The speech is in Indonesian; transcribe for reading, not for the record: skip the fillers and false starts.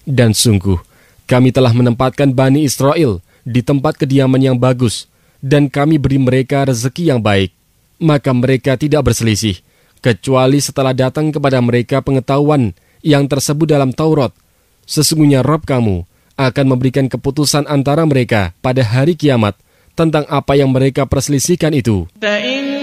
Dan sungguh, kami telah menempatkan Bani Israel di tempat kediaman yang bagus, dan kami beri mereka rezeki yang baik. Maka mereka tidak berselisih, kecuali setelah datang kepada mereka pengetahuan yang tersebut dalam Taurat. Sesungguhnya Rabb kamu akan memberikan keputusan antara mereka pada hari kiamat tentang apa yang mereka perselisihkan itu.